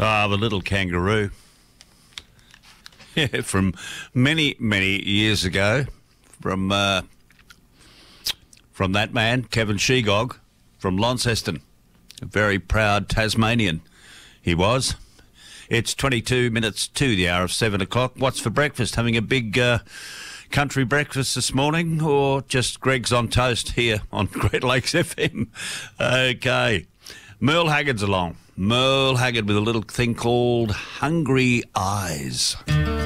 Ah, the little kangaroo. Yeah, from many, many years ago, from that man, Kevin Sheegog, from Launceston. A very proud Tasmanian he was. It's 22 minutes to the hour of 7 o'clock. What's for breakfast? Having a big country breakfast this morning, or just Greg's on toast here on Great Lakes FM? Okay. Merle Haggard's along. Merle Haggard with a little thing called Hungry Eyes.